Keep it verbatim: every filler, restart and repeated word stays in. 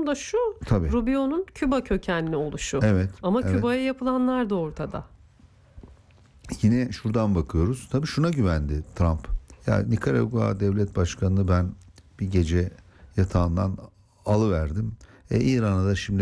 da şu: Tabii. Rubio'nun Küba kökenli oluşu. Evet. Ama evet. Küba'ya yapılanlar da ortada. Yine şuradan bakıyoruz. Tabii şuna güvendi Trump. Ya Nikaragua devlet başkanını ben bir gece yatağından alıverdim. E, İran'a da şimdi